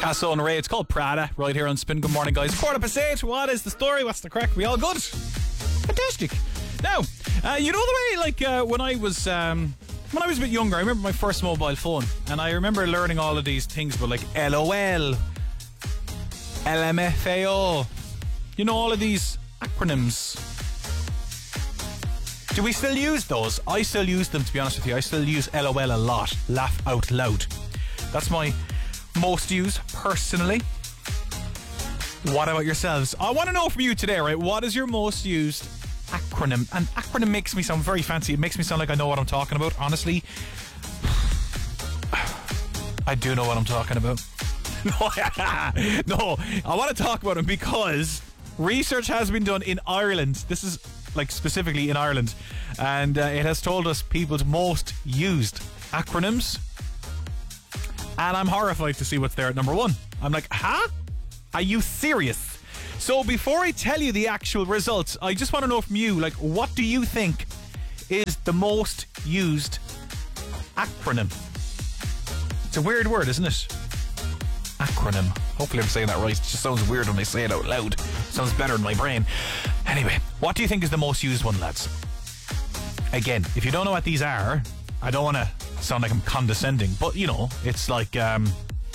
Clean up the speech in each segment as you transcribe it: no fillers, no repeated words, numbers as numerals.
Picasso and Ray. It's called Prada right here on Spin. Good morning, guys. 8:15. What is the story? What's the crack? We all good? Fantastic. Now, you know the way, like, when I was a bit younger, I remember my first mobile phone, and I remember learning all of these things about, like, LOL, LMFAO. You know, all of these acronyms. Do we still use those? I still use them, to be honest with you. I still use LOL a lot. Laugh out loud. That's my most used, personally. What about yourselves? I want to know from you today, right? What is your most used acronym? And acronym makes me sound very fancy. It makes me sound like I know what I'm talking about. Honestly, I do know what I'm talking about. No, I want to talk about them because research has been done in Ireland. This is, like, specifically in Ireland, and it has told us people's most used acronyms, and I'm horrified to see what's there at number one. I'm like, huh? Are you serious? So before I tell you the actual results, I just want to know from you, like, what do you think is the most used acronym? It's a weird word, isn't it? Acronym. Hopefully I'm saying that right. It just sounds weird when I say it out loud. It sounds better in my brain. Anyway, what do you think is the most used one, lads? Again, if you don't know what these are, I don't want to sound like I'm condescending, but, you know, it's like, isn't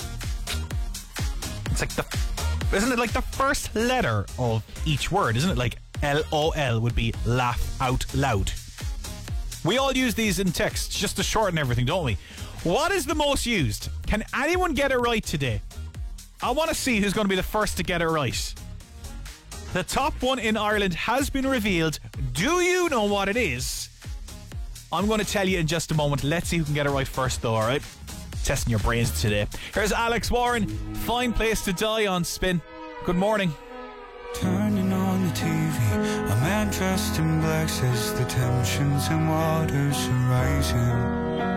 it like the first letter of each word? Isn't it like LOL would be laugh out loud? We all use these in text just to shorten everything, don't we? What is the most used? Can anyone get it right today? I want to see who's going to be the first to get it right. The top one in Ireland has been revealed. Do you know what it is? I'm going to tell you in just a moment. Let's see who can get it right first, though, alright? Testing your brains today. Here's Alex Warren. Fine Place to Die on Spin. Good morning. Turning on the TV, a man dressed in black says the tensions and waters are rising.